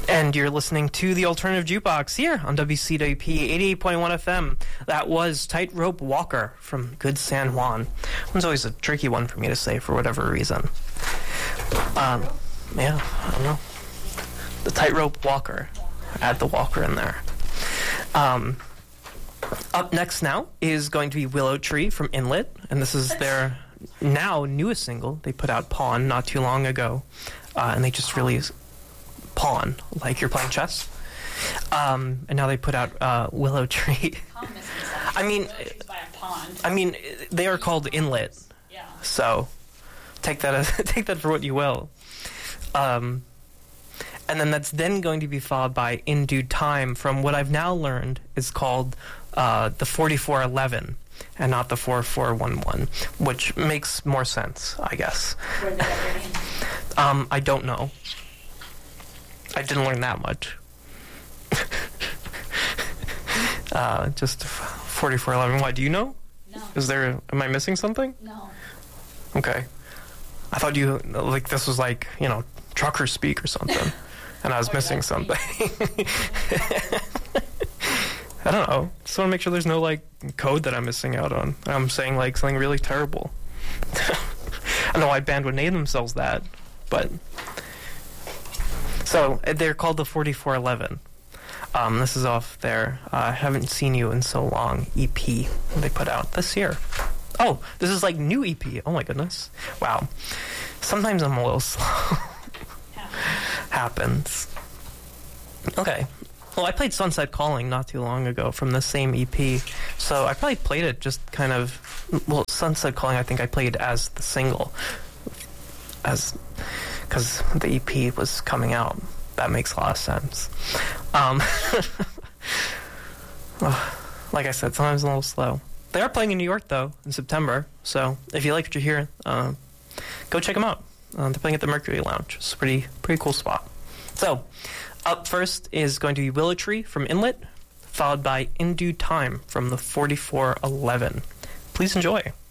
And you're listening to the Alternative Jukebox here on WCWP 88.1 FM. That was Tightrope Walker from Good San Juan. One's always a tricky one for me to say for whatever reason. Yeah, I don't know. The Tightrope Walker. Add the Walker in there. Up next now is going to be Willow Tree from Inlet, and this is their now newest single. They put out Pawn not too long ago, and they just released Pawn, like you're playing chess. And now they put out Willow Tree. I mean, they are called Inlet. Yeah. So take that for what you will. And then that's then going to be followed by In Due Time, from what I've now learned is called the 4411 and not the 4411, which makes more sense, I guess. Where did they get their name? I don't know. I didn't learn that much. Just 4411. Why, do you know? No. Am I missing something? No. Okay. I thought this was like, trucker speak or something. And I was missing something. I don't know. Just want to make sure there's no, code that I'm missing out on. I'm saying, something really terrible. I don't know why a band would name themselves that, but... So, they're called the 4411. This is off their Haven't Seen You in So Long EP they put out this year. Oh, this is new EP. Oh my goodness. Wow. Sometimes I'm a little slow. Happens. Okay. Well, I played Sunset Calling not too long ago from the same EP. So I probably played it just kind of... Well, Sunset Calling I think I played as the single. Because the EP was coming out. That makes a lot of sense. Like I said, sometimes a little slow. They are playing in New York, though, in September. So if you like what you hear, go check them out. They're playing at the Mercury Lounge. It's a pretty cool spot. So, up first is going to be Willow Tree from Inlet, followed by In Due Time from the 4411. Please enjoy.